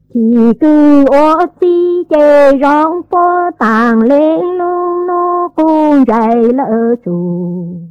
chỉ cứ ô ti chê rong po tàng lên luôn nó cũng dậy lỡ chủ